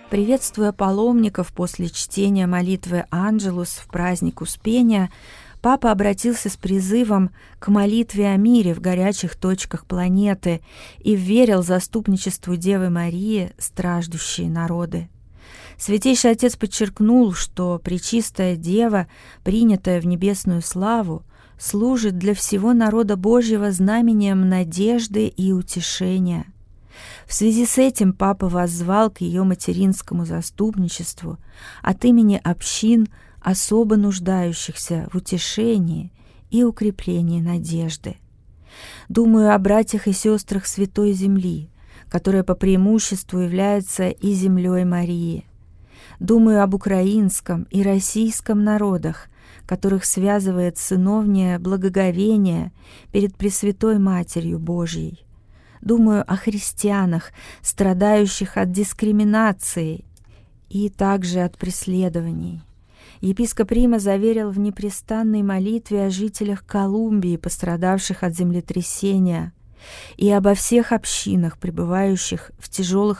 Приветствуя паломников после чтения молитвы «Анджелус» в праздник Успения, Папа обратился с призывом к молитве о мире в горячих точках планеты и верил заступничеству Девы Марии страждущие народы. Святейший Отец подчеркнул, что Пречистая Дева, принятая в небесную славу, служит для всего народа Божьего знамением надежды и утешения. В связи с этим Папа воззвал к ее материнскому заступничеству от имени общин, особо нуждающихся в утешении и укреплении надежды. Думаю о братьях и сестрах Святой Земли, которая по преимуществу является и землей Марии. Думаю об украинском и российском народах, которых связывает сыновнее благоговение перед Пресвятой Матерью Божьей. Думаю о христианах, страдающих от дискриминации и также от преследований. Епископ Рима заверил в непрестанной молитве о жителях Колумбии, пострадавших от землетрясения, и обо всех общинах, пребывающих в тяжелых